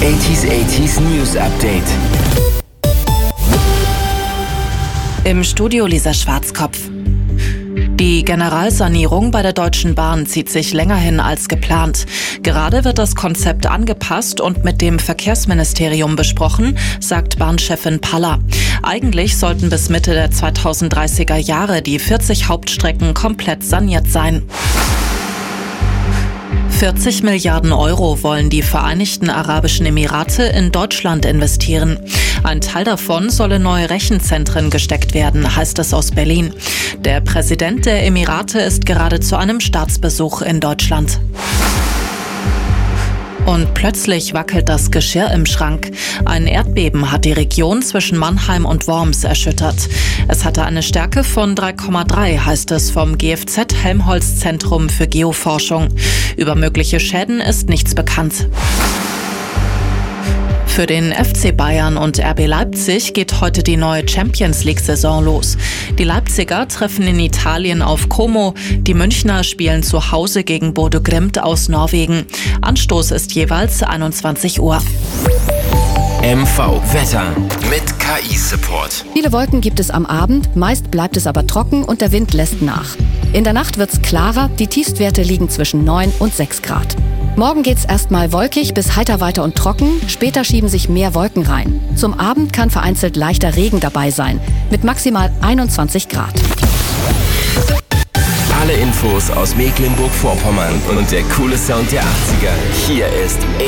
80s News Update. Im Studio Lisa Schwarzkopf. Die Generalsanierung bei der Deutschen Bahn zieht sich länger hin als geplant. Gerade wird das Konzept angepasst und mit dem Verkehrsministerium besprochen, sagt Bahnchefin Paller. Eigentlich sollten bis Mitte der 2030er Jahre die 40 Hauptstrecken komplett saniert sein. 40 Milliarden Euro wollen die Vereinigten Arabischen Emirate in Deutschland investieren. Ein Teil davon soll in neue Rechenzentren gesteckt werden, heißt es aus Berlin. Der Präsident der Emirate ist gerade zu einem Staatsbesuch in Deutschland. Und plötzlich wackelt das Geschirr im Schrank. Ein Erdbeben hat die Region zwischen Mannheim und Worms erschüttert. Es hatte eine Stärke von 3,3, heißt es vom GFZ Helmholtz Zentrum für Geoforschung. Über mögliche Schäden ist nichts bekannt. Für den FC Bayern und RB Leipzig geht heute die neue Champions-League-Saison los. Die Leipziger treffen in Italien auf Como, die Münchner spielen zu Hause gegen Bodø Glimt aus Norwegen. Anstoß ist jeweils 21 Uhr. MV Wetter mit KI-Support. Viele Wolken gibt es am Abend, meist bleibt es aber trocken und der Wind lässt nach. In der Nacht wird's klarer, die Tiefstwerte liegen zwischen 9 und 6 Grad. Morgen geht's erstmal wolkig bis heiter weiter und trocken, später schieben sich mehr Wolken rein. Zum Abend kann vereinzelt leichter Regen dabei sein, mit maximal 21 Grad. Alle Infos aus Mecklenburg-Vorpommern und der coole Sound der 80er. Hier ist